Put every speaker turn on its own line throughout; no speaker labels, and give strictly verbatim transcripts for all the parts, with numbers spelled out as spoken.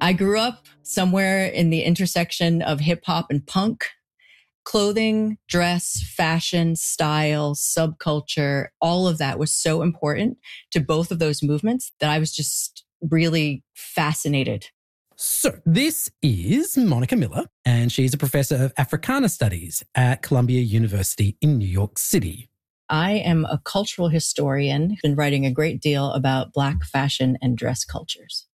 I grew up somewhere in the intersection of hip hop and punk. Clothing, dress, fashion, style, subculture, all of that was so important to both of those movements that I was just really fascinated.
So this is Monica Miller, and she's a professor of Africana Studies at Columbia University in New York City.
I am a cultural historian, been writing a great deal about Black fashion and dress cultures.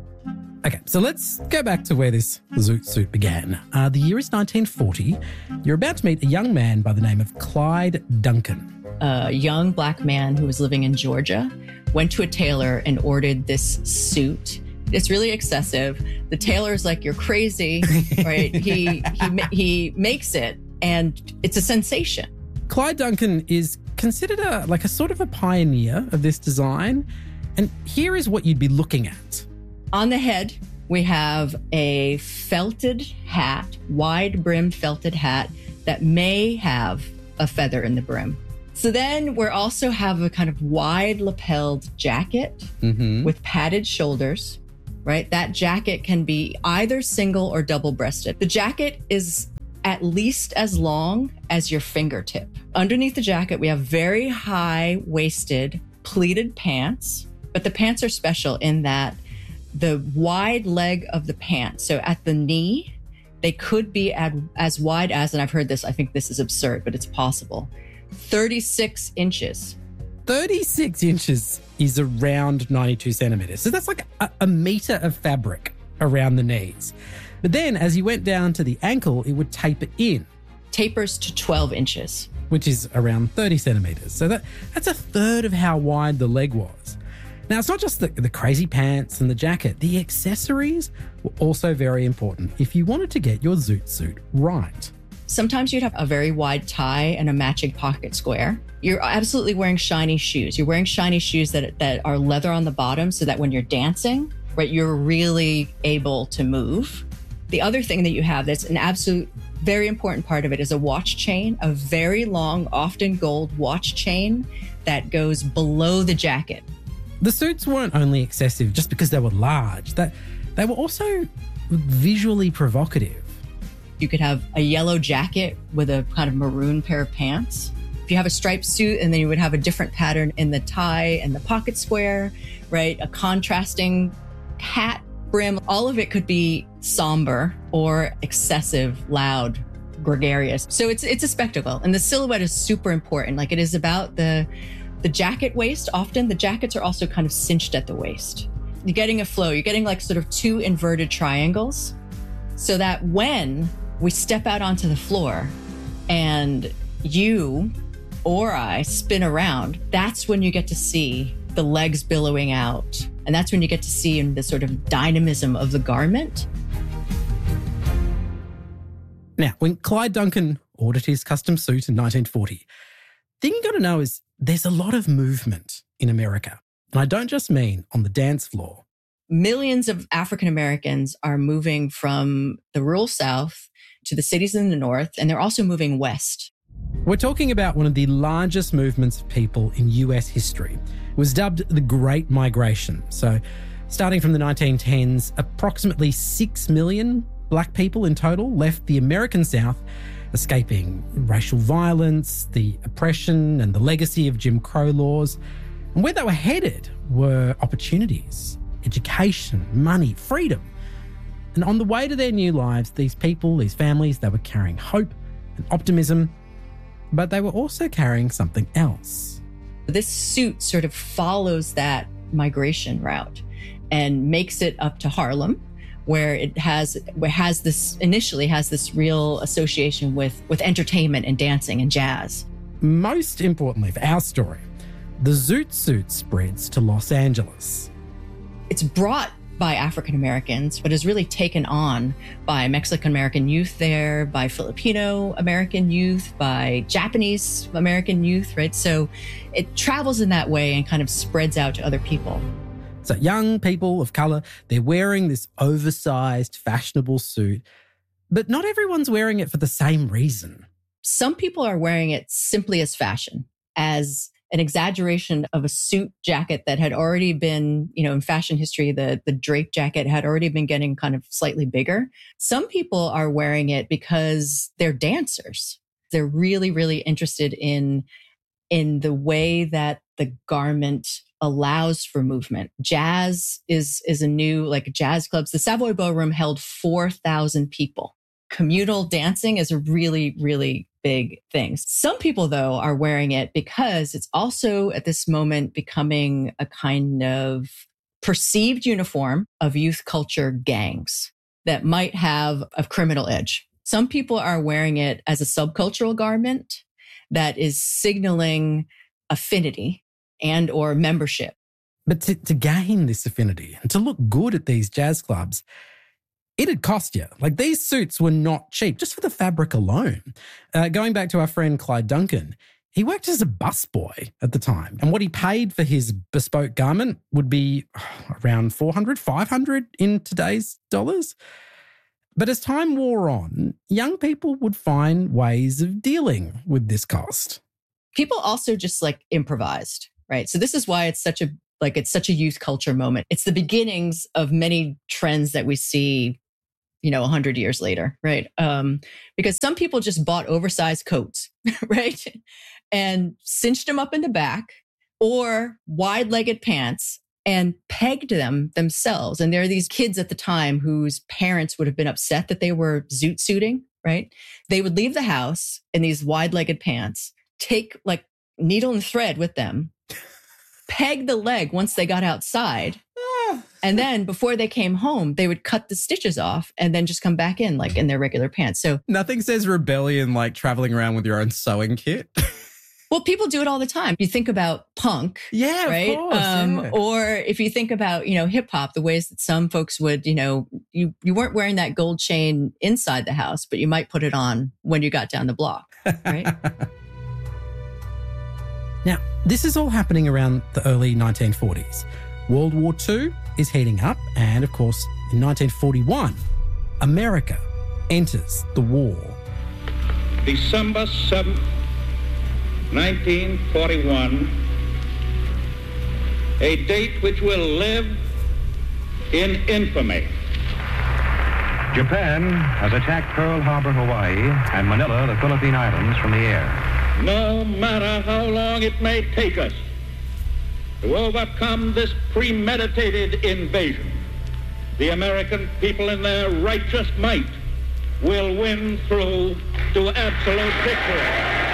Okay, so let's go back to where this zoot suit began. Uh, the year is nineteen forty. You're about to meet a young man by the name of Clyde Duncan.
A young Black man who was living in Georgia went to a tailor and ordered this suit. It's really excessive. The tailor's like, "You're crazy," right? he he he makes it, and it's a sensation.
Clyde Duncan is considered a like a sort of a pioneer of this design, and here is what you'd be looking at.
On the head, we have a felted hat, wide-brimmed felted hat that may have a feather in the brim. So then we also have a kind of wide lapelled jacket mm-hmm. with padded shoulders, right? That jacket can be either single or double-breasted. The jacket is at least as long as your fingertip. Underneath the jacket, we have very high-waisted pleated pants, but the pants are special in that the wide leg of the pants, so at the knee, they could be at, as wide as, and I've heard this, I think this is absurd, but it's possible, thirty-six inches.
thirty-six inches is around ninety-two centimetres. So that's like a, a metre of fabric around the knees. But then as you went down to the ankle, it would taper in.
Tapers to twelve inches.
Which is around thirty centimetres. So that that's a third of how wide the leg was. Now, it's not just the, the crazy pants and the jacket. The accessories were also very important if you wanted to get your zoot suit right.
Sometimes you'd have a very wide tie and a matching pocket square. You're absolutely wearing shiny shoes. You're wearing shiny shoes that, that are leather on the bottom so that when you're dancing, right, you're really able to move. The other thing that you have that's an absolute very important part of it is a watch chain, a very long, often gold watch chain that goes below the jacket.
The suits weren't only excessive just because they were large. That they were also visually provocative.
You could have a yellow jacket with a kind of maroon pair of pants. If you have a striped suit, and then you would have a different pattern in the tie and the pocket square, right? A contrasting hat, brim. All of it could be somber or excessive, loud, gregarious. So it's it's a spectacle. And the silhouette is super important. Like it is about the The jacket waist, often the jackets are also kind of cinched at the waist. You're getting a flow, you're getting like sort of two inverted triangles so that when we step out onto the floor and you or I spin around, that's when you get to see the legs billowing out. And that's when you get to see in the sort of dynamism of the garment.
Now, when Clyde Duncan ordered his custom suit in nineteen forty, the thing you got to know is there's a lot of movement in America. And I don't just mean on the dance floor.
Millions of African Americans are moving from the rural South to the cities in the North, and they're also moving west.
We're talking about one of the largest movements of people in U S history. It was dubbed the Great Migration. So starting from the nineteen tens, approximately six million Black people in total left the American South, escaping racial violence, the oppression and the legacy of Jim Crow laws. And where they were headed were opportunities, education, money, freedom. And on the way to their new lives, these people, these families, they were carrying hope and optimism, but they were also carrying something else.
This suit sort of follows that migration route and makes it up to Harlem, where it has where has this initially has this real association with, with entertainment and dancing and jazz.
Most importantly for our story, the zoot suit spreads to Los Angeles.
It's brought by African Americans, but is really taken on by Mexican American youth there, by Filipino American youth, by Japanese American youth, right? So it travels in that way and kind of spreads out to other people.
So young people of colour, they're wearing this oversized, fashionable suit, but not everyone's wearing it for the same reason.
Some people are wearing it simply as fashion, as an exaggeration of a suit jacket that had already been, you know, in fashion history, the, the drape jacket had already been getting kind of slightly bigger. Some people are wearing it because they're dancers. They're really, really interested in, in the way that the garment allows for movement. Jazz is, is a new, like jazz clubs. The Savoy Ballroom held four thousand people. Communal dancing is a really, really big thing. Some people, though, are wearing it because it's also at this moment becoming a kind of perceived uniform of youth culture gangs that might have a criminal edge. Some people are wearing it as a subcultural garment that is signaling affinity and or membership.
But to, to gain this affinity and to look good at these jazz clubs, it'd cost you. Like, these suits were not cheap, just for the fabric alone. Uh, going back to our friend Clyde Duncan, he worked as a busboy at the time. And what he paid for his bespoke garment would be around four hundred, five hundred in today's dollars. But as time wore on, young people would find ways of dealing with this cost.
People also just like improvised, right? So this is why it's such a, like, it's such a youth culture moment. It's the beginnings of many trends that we see, you know, a hundred years later, right? Um, because some people just bought oversized coats, right? And cinched them up in the back, or wide-legged pants and pegged them themselves. And there are these kids at the time whose parents would have been upset that they were zoot suiting, right? They would leave the house in these wide-legged pants, take like needle and thread with them, peg the leg once they got outside. And then before they came home, they would cut the stitches off and then just come back in like in their regular pants. So
nothing says rebellion like traveling around with your own sewing kit.
Well, people do it all the time. You think about punk,
yeah,
right?
Of course,
um,
yeah.
Or if you think about, you know, hip hop, the ways that some folks would, you know, you, you weren't wearing that gold chain inside the house, but you might put it on when you got down the block, right?
Now, this is all happening around the early nineteen forties. World War Two is heating up, and of course, in nineteen forty-one, America enters the war.
December seventh, nineteen forty-one, a date which will live in infamy.
Japan has attacked Pearl Harbor, Hawaii, and Manila, the Philippine Islands, from the air.
No matter how long it may take us to overcome this premeditated invasion, the American people in their righteous might will win through to absolute victory.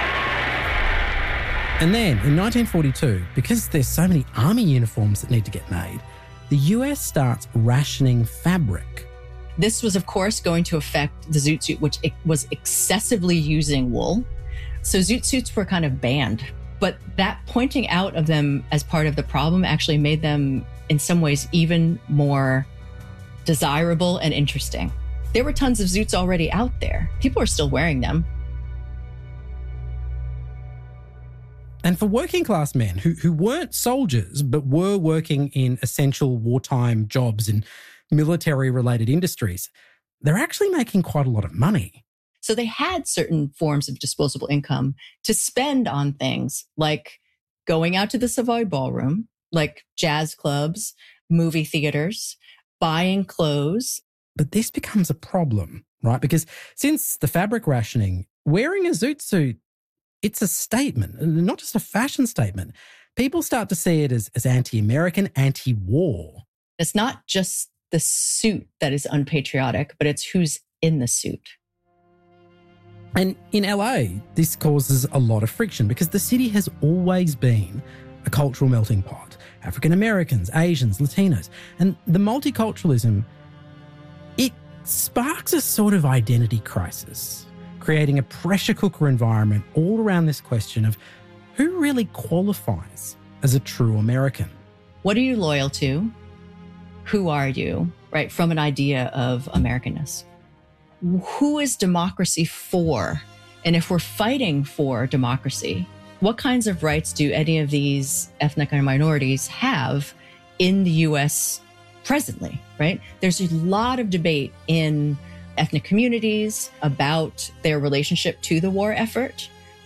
And then in nineteen forty-two, because there's so many army uniforms that need to get made, the U S starts rationing fabric.
This was, of course, going to affect the zoot suit, which was excessively using wool. So zoot suits were kind of banned. But that pointing out of them as part of the problem actually made them, in some ways, even more desirable and interesting. There were tons of zoots already out there. People are still wearing them.
And for working class men who, who weren't soldiers, but were working in essential wartime jobs in military-related industries, they're actually making quite a lot of money.
So they had certain forms of disposable income to spend on things like going out to the Savoy Ballroom, like jazz clubs, movie theaters, buying clothes.
But this becomes a problem, right? Because since the fabric rationing, wearing a zoot suit, it's a statement, not just a fashion statement. People start to see it as, as anti-American, anti-war.
It's not just the suit that is unpatriotic, but it's who's in the suit.
And in L A, this causes a lot of friction because the city has always been a cultural melting pot. African Americans, Asians, Latinos. And the multiculturalism, it sparks a sort of identity crisis, creating a pressure cooker environment all around this question of who really qualifies as a true American.
What are you loyal to? Who are you, right? From an idea of Americanness. Who is democracy for? And if we're fighting for democracy, what kinds of rights do any of these ethnic minorities have in the U S presently, right? There's a lot of debate in ethnic communities about their relationship to the war effort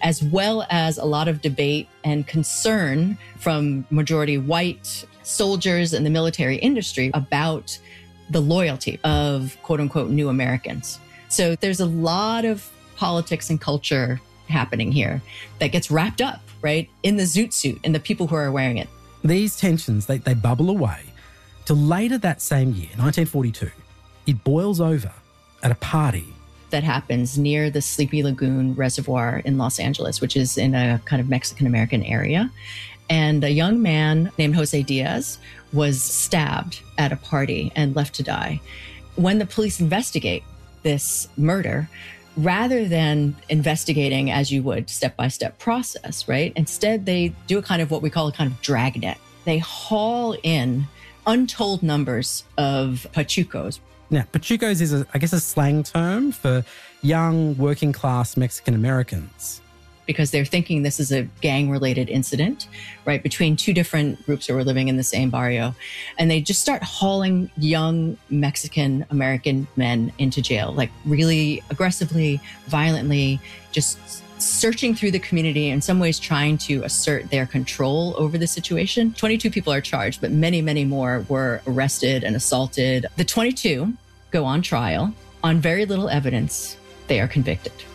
as well as a lot of debate and concern from majority white soldiers in the military industry about the loyalty of quote unquote new Americans. So there's a lot of politics and culture happening here that gets wrapped up, right, in the zoot suit and the people who are wearing it.
These tensions, they, they bubble away till later that same year, nineteen forty-two, it boils over at a party
that happens near the Sleepy Lagoon Reservoir in Los Angeles, which is in a kind of Mexican-American area. And a young man named Jose Diaz was stabbed at a party and left to die. When the police investigate this murder, rather than investigating as you would step-by-step process, right? Instead, they do a kind of what we call a kind of dragnet. They haul in untold numbers of pachucos.
Now, pachucos is, a, I guess, a slang term for young working-class Mexican-Americans.
Because they're thinking this is a gang-related incident, right, between two different groups who were living in the same barrio. And they just start hauling young Mexican-American men into jail, like really aggressively, violently, just searching through the community, in some ways trying to assert their control over the situation. twenty-two people are charged, but many, many more were arrested and assaulted. The twenty-two go on trial. On very little evidence, they are convicted.